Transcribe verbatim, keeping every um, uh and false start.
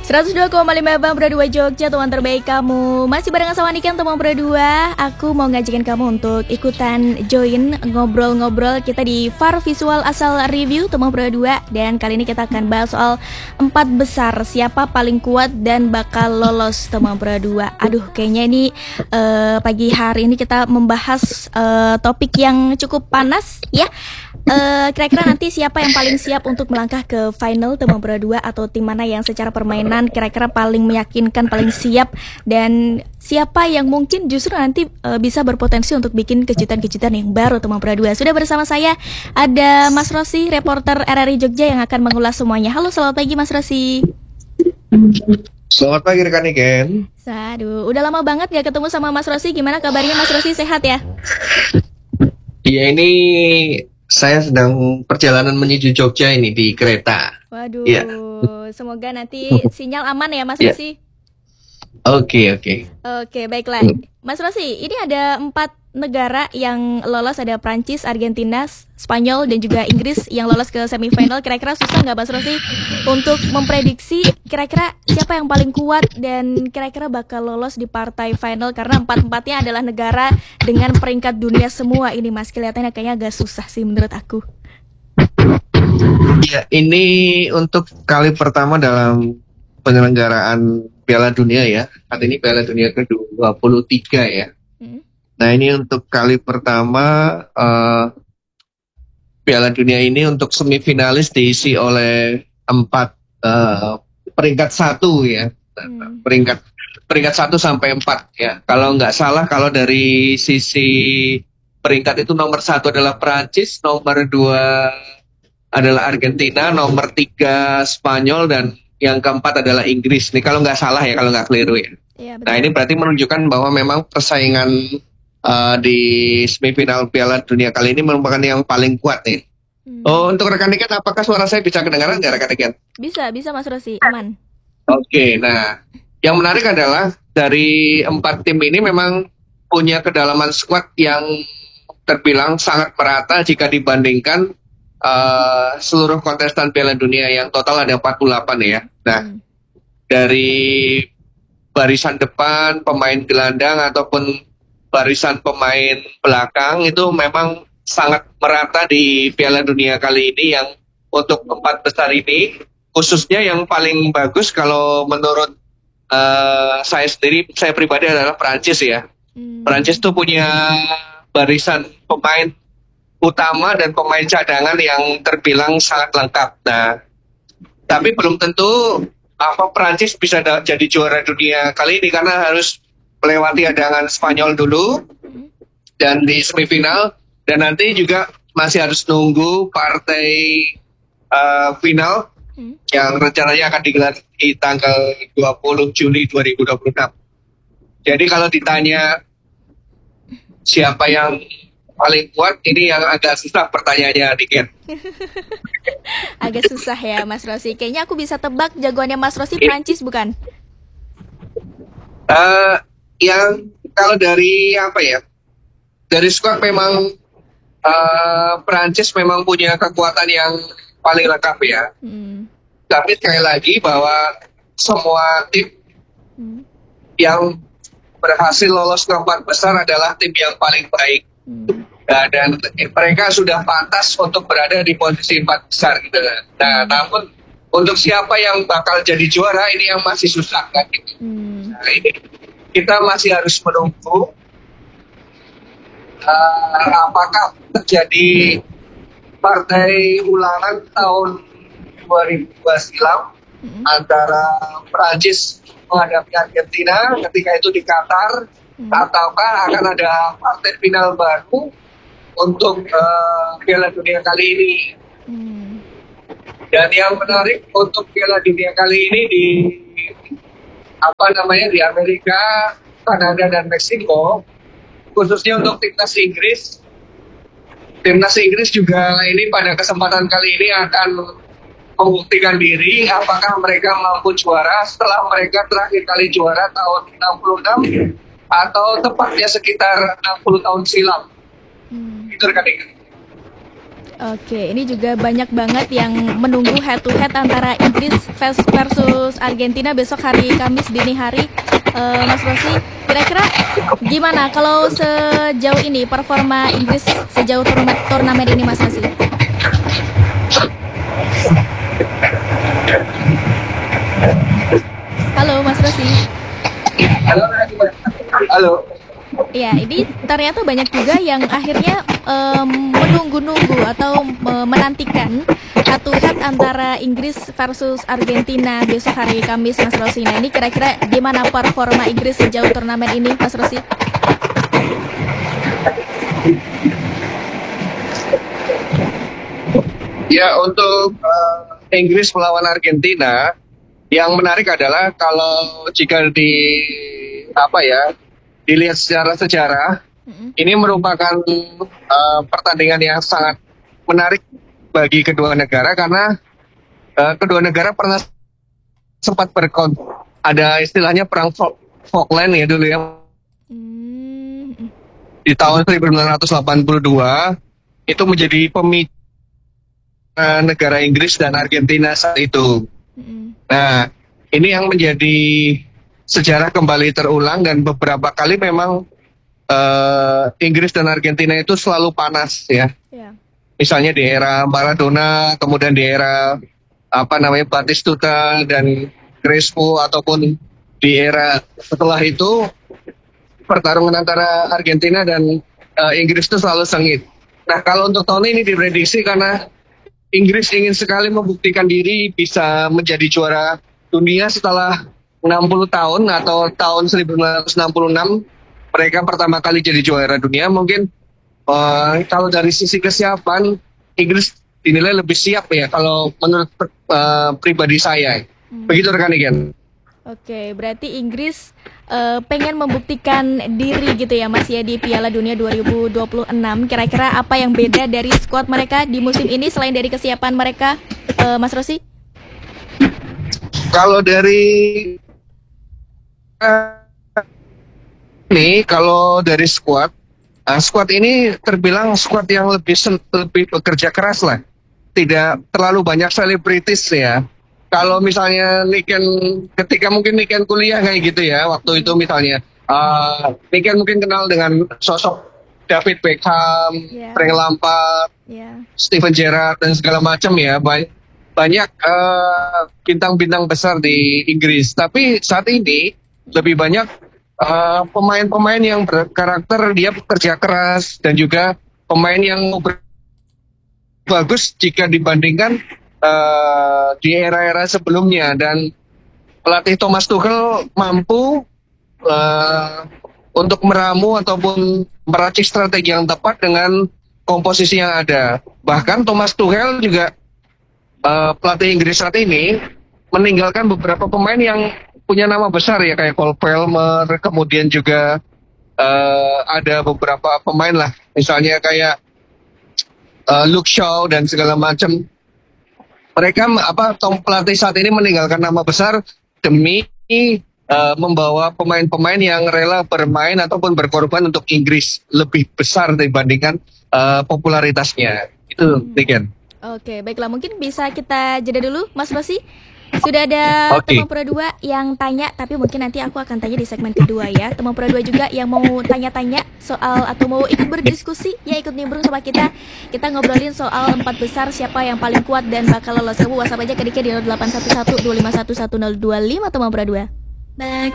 seratus dua koma lima Bang Berdua Jogja, teman terbaik kamu. Masih bareng sama Niken, teman berdua. Aku mau ngajakin kamu untuk ikutan join ngobrol-ngobrol kita di Far Visual Asal Review, teman berdua. Dan kali ini kita akan bahas soal empat besar, siapa paling kuat dan bakal lolos, teman berdua. Aduh, kayaknya ini uh, pagi hari ini kita membahas uh, topik yang cukup panas, ya. Uh, kira-kira nanti siapa yang paling siap untuk melangkah ke final, teman berdua, atau tim mana yang secara permainan kira-kira paling meyakinkan, paling siap, dan siapa yang mungkin justru nanti uh, bisa berpotensi untuk bikin kejutan-kejutan yang baru, teman berdua. Sudah bersama saya ada Mas Rosi, reporter R R I Jogja yang akan mengulas semuanya. Halo, selamat pagi Mas Rosi. Selamat pagi rekan Niken. Aduh, udah lama banget gak ketemu sama Mas Rosi. Gimana kabarnya Mas Rosi, sehat ya? Iya, ini saya sedang perjalanan menuju Jogja ini di kereta. Waduh, ya. Semoga nanti sinyal aman ya Mas ya. Rosi. Oke, oke. Oke, baiklah. Mas Rosi, ini ada empat negara yang lolos, ada Prancis, Argentina, Spanyol, dan juga Inggris yang lolos ke semifinal. Kira-kira susah nggak Mas Rosi untuk memprediksi kira-kira siapa yang paling kuat dan kira-kira bakal lolos di partai final? Karena empat-empatnya adalah negara dengan peringkat dunia semua ini, Mas. Kelihatannya kayaknya agak susah sih menurut aku. Ya, ini untuk kali pertama dalam penyelenggaraan Piala Dunia ya. Saat ini Piala Dunia ke dua puluh tiga ya. Hmm. Nah, ini untuk kali pertama uh, Piala Dunia ini untuk semifinalis diisi oleh empat uh, peringkat satu ya. Hmm. Peringkat peringkat satu sampai empat ya. Kalau nggak salah, kalau dari sisi peringkat itu nomor satu adalah Prancis, nomor dua adalah Argentina, nomor tiga Spanyol, dan yang keempat adalah Inggris. Nih kalau nggak salah ya, kalau nggak keliru ya. Ya, nah, ini berarti menunjukkan bahwa memang persaingan uh, di semifinal Piala Dunia kali ini merupakan yang paling kuat nih. Hmm. Oh, untuk rekan Niken, apakah suara saya bisa kedengaran nggak rekan Niken? Bisa, bisa Mas Rosi, aman. Oke, nah yang menarik adalah dari empat tim ini memang punya kedalaman squad yang terbilang sangat merata jika dibandingkan Uh, seluruh kontestan Piala Dunia yang total ada empat puluh delapan ya. Nah, hmm. dari barisan depan pemain gelandang ataupun barisan pemain belakang itu memang sangat merata di Piala Dunia kali ini. Yang untuk empat besar ini khususnya yang paling bagus kalau menurut uh, saya sendiri, saya pribadi adalah Prancis ya. Hmm. Prancis tuh punya barisan pemain utama dan pemain cadangan yang terbilang sangat lengkap. Nah, tapi belum tentu apa Prancis bisa da- jadi juara dunia kali ini karena harus melewati hadangan Spanyol dulu dan di semifinal, dan nanti juga masih harus nunggu partai uh, final hmm. yang rencananya akan digelar di tanggal dua puluh Juli dua ribu dua puluh enam. Jadi kalau ditanya siapa yang paling kuat, ini yang agak susah pertanyaannya, Niken. Agak susah ya, Mas Rosi. Kayaknya aku bisa tebak jagoannya Mas Rosi Prancis, bukan? Uh, yang kalau dari apa ya? Dari squad memang uh, Prancis memang punya kekuatan yang paling lengkap ya. Hmm. Tapi sekali lagi bahwa semua tim hmm. yang berhasil lolos ke empat besar adalah tim yang paling baik. Hmm. Nah, dan mereka sudah pantas untuk berada di posisi empat besar gitu. Nah, namun untuk siapa yang bakal jadi juara ini yang masih susah kan? Hmm. Nah, ini kita masih harus menunggu uh, apakah terjadi partai ulangan tahun dua ribu dua silam hmm. antara Prancis menghadapi Argentina ketika itu di Qatar. Hmm. Ataukah akan ada partai final baru untuk uh, Piala Dunia kali ini. Hmm. Dan yang menarik untuk Piala Dunia kali ini di apa namanya di Amerika, Kanada, dan Meksiko, khususnya untuk timnas Inggris. Timnas Inggris juga ini pada kesempatan kali ini akan membuktikan diri apakah mereka mampu juara setelah mereka terakhir kali juara tahun enam puluh enam atau tepatnya sekitar enam puluh tahun silam. Hmm. Itu rekan. Oke, ini juga banyak banget yang menunggu head to head antara Inggris vers- versus Argentina besok hari Kamis dini hari. Eh, Mas Rosi, kira-kira gimana kalau sejauh ini performa Inggris sejauh turnamen, turnamen ini, Mas Rosi? Halo, Mas Rosi. Halo, halo. Ya, ini ternyata banyak juga yang akhirnya em, menunggu-nunggu atau em, menantikan head to head antara Inggris versus Argentina besok hari Kamis, Mas Rosi. Nah, ini kira-kira gimana performa Inggris sejauh turnamen ini, Mas Rosi? Ya, untuk eh, Inggris melawan Argentina, yang menarik adalah kalau jika di apa ya dilihat secara sejarah, Mm-mm. ini merupakan eh, pertandingan yang sangat menarik bagi kedua negara karena eh, kedua negara pernah sempat berkon ada istilahnya perang Fal- Falkland ya dulu ya Mm, mm, di tahun seribu sembilan ratus delapan puluh dua itu menjadi pemicu eh, negara Inggris dan Argentina saat itu. mm, Nah, ini yang menjadi sejarah kembali terulang dan beberapa kali memang eh, Inggris dan Argentina itu selalu panas ya. ya. Misalnya di era Maradona, kemudian di era apa namanya Batistuta dan Crespo ataupun di era setelah itu pertarungan antara Argentina dan eh, Inggris itu selalu sengit. Nah, kalau untuk tahun ini diprediksi karena Inggris ingin sekali membuktikan diri bisa menjadi juara dunia setelah enam puluh tahun atau tahun seribu sembilan ratus enam puluh enam mereka pertama kali jadi juara dunia. Mungkin eh, kalau dari sisi kesiapan Inggris dinilai lebih siap ya kalau menurut eh, pribadi saya. Mm. Begitu rekan Igen. Oke, berarti Inggris eh, pengen membuktikan diri gitu ya, Mas ya, di Piala Dunia dua ribu dua puluh enam. Kira-kira apa yang beda dari skuad mereka di musim ini selain dari kesiapan mereka, eh, Mas Rosi? Kalau dari eh, ini kalau dari squad, ah, squad ini terbilang squad yang lebih sen- lebih bekerja keras lah. Tidak terlalu banyak selebritis ya. Kalau misalnya Niken ketika mungkin Niken kuliah kayak gitu ya, waktu itu misalnya uh, Niken mungkin kenal dengan sosok David Beckham, Ya, Frank Lampard, ya. Steven Gerrard dan segala macam ya. Ba- Banyak eh, bintang-bintang besar di Inggris. Tapi saat ini lebih banyak eh, pemain-pemain yang berkarakter, dia bekerja keras dan juga pemain yang ber- bagus jika dibandingkan eh, di era-era sebelumnya. Dan pelatih Thomas Tuchel mampu eh, untuk meramu ataupun meracik strategi yang tepat dengan komposisi yang ada. Bahkan Thomas Tuchel juga eh, pelatih Inggris saat ini meninggalkan beberapa pemain yang punya nama besar ya kayak Cole Palmer, kemudian juga eh, ada beberapa pemain lah, misalnya kayak eh, Luke Shaw dan segala macam. Mereka apa Tom pelatih saat ini meninggalkan nama besar demi eh, membawa pemain-pemain yang rela bermain ataupun berkorban untuk Inggris lebih besar dibandingkan eh, popularitasnya. Itu, Hmm. Niken. Oke, baiklah. Mungkin bisa kita jeda dulu, Mas Rosi. Sudah ada Oke. teman Pro dua yang tanya, tapi mungkin nanti aku akan tanya di segmen kedua ya. Teman Pro dua juga yang mau tanya-tanya soal atau mau ikut berdiskusi, ya ikut nimbrung sama kita. Kita ngobrolin soal empat besar siapa yang paling kuat dan bakal lolos. Kamu WhatsApp aja ke Dika di nol delapan satu satu dua lima satu satu nol dua lima teman Pro dua. Back